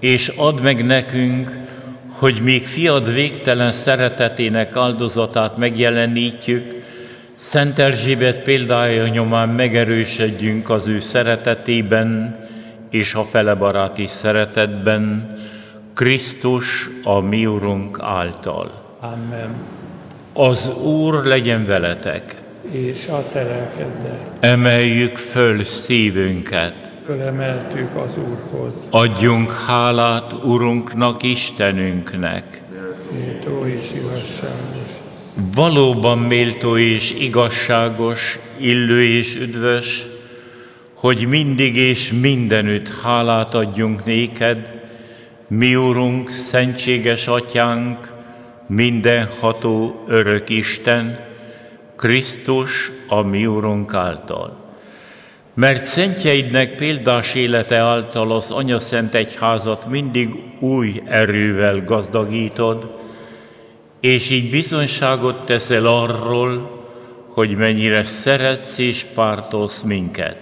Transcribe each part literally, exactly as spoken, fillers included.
és add meg nekünk, hogy még fiad végtelen szeretetének áldozatát megjelenítjük, Szent Erzsébet példája nyomán megerősödjünk az ő szeretetében és a felebaráti szeretetben, Krisztus, a mi Urunk által. Amen. Az Úr legyen veletek. És a te lelkeddel. Emeljük föl szívünket. Fölemeltük az Úrhoz. Adjunk hálát Urunknak, Istenünknek. Méltó és igazságos. Valóban méltó és igazságos, illő és üdvös, hogy mindig és mindenütt hálát adjunk néked, mi Urunk, szentséges Atyánk, mindenható örök Isten, Krisztus, a mi Urunk által. Mert szentjeidnek példás élete által az Anyaszent Egyházat mindig új erővel gazdagítod, és így bizonyságot teszel arról, hogy mennyire szeretsz és pártolsz minket.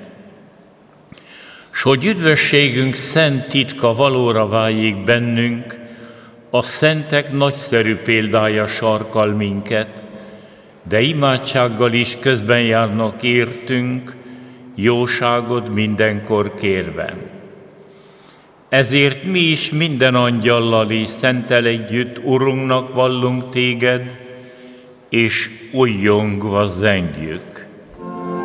S hogy üdvösségünk szent titka valóra váljék bennünk, a szentek nagyszerű példája sarkal minket, de imádsággal is közben járnak értünk, jóságod mindenkor kérve. Ezért mi is minden angyallal és szenttel együtt Urunknak vallunk téged, és újjongva zengjük.